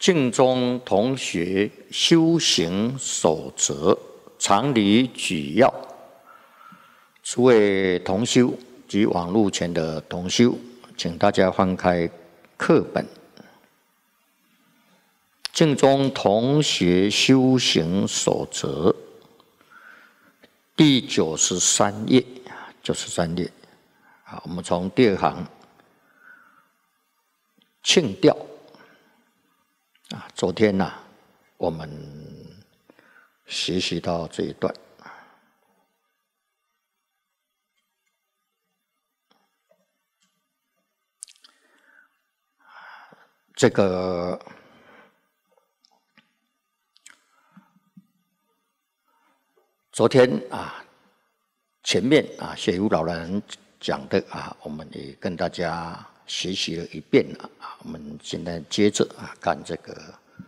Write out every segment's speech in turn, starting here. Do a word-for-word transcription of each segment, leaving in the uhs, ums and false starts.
净宗同学修行守则常理举要，诸位同修及网络前的同修，请大家翻开课本。净宗同学修行守则第九十三页，九十三页。好，我们从第二行庆调。啊，昨天呐、啊，我们学习到这一段，这个昨天啊，前面啊，学儒老人讲的啊，我们也跟大家学习了一遍了啊。我们现在接着啊，看这个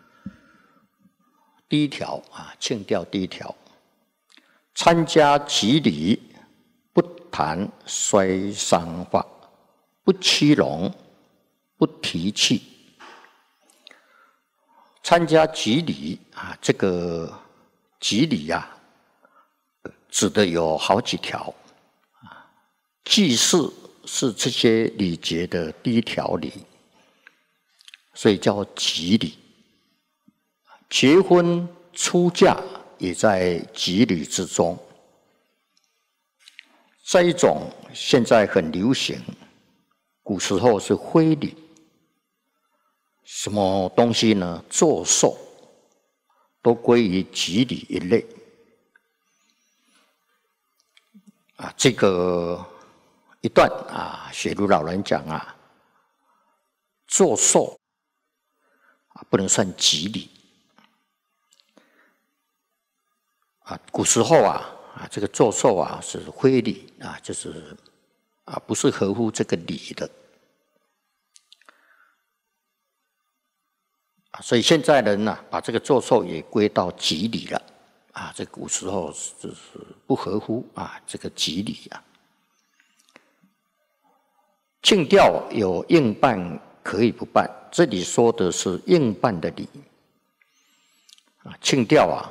第一条啊，庆调第一条，参加集礼，不谈衰伤话，不欺荣，不提气。参加集礼啊，这个集礼呀、啊，指的有好几条啊，祭祀是这些礼节的第一条礼，所以叫集礼。结婚出嫁也在集礼之中。再一种现在很流行，古时候是徽礼，什么东西呢？做寿都归于集礼一类。啊，这个一段啊，学儒老人讲啊，做寿啊不能算集礼啊。古时候啊啊，这个做寿啊是徽礼啊，就是啊不是合乎这个礼的啊，所以现在人呢、啊、把这个做寿也归到集礼了啊。这个古时候就是不合乎啊这个集礼啊。庆调有应办可以不办，这里说的是应办的礼啊。庆调啊，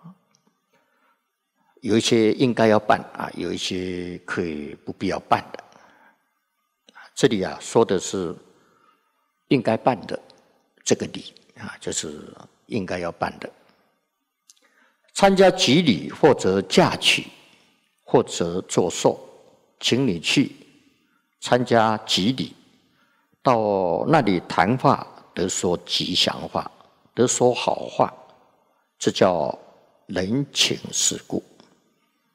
有一些应该要办啊，有一些可以不必要办的。这里啊说的是应该办的这个礼啊，就是应该要办的。参加集礼或者嫁娶或者做寿，请你去参加集礼，到那里谈话，得说吉祥话，得说好话，这叫人情世故。